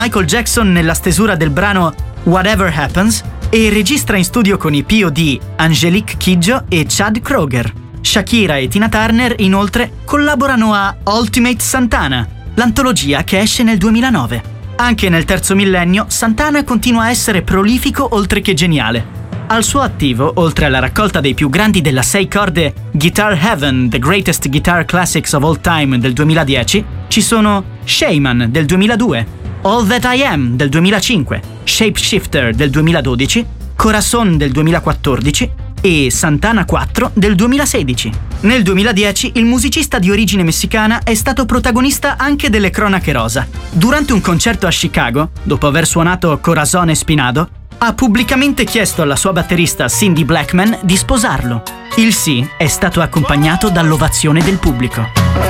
Michael Jackson nella stesura del brano Whatever Happens e registra in studio con i POD Angelique Kidjo e Chad Kroeger. Shakira e Tina Turner inoltre collaborano a Ultimate Santana, l'antologia che esce nel 2009. Anche nel terzo millennio Santana continua a essere prolifico oltre che geniale. Al suo attivo, oltre alla raccolta dei più grandi della 6 corde Guitar Heaven, The Greatest Guitar Classics of All Time del 2010, ci sono Shaman del 2002, All That I Am del 2005, Shapeshifter del 2012, Corazon del 2014 e Santana 4 del 2016. Nel 2010 il musicista di origine messicana è stato protagonista anche delle cronache rosa. Durante un concerto a Chicago, dopo aver suonato Corazon e Spinado, ha pubblicamente chiesto alla sua batterista Cindy Blackman di sposarlo. Il sì è stato accompagnato dall'ovazione del pubblico.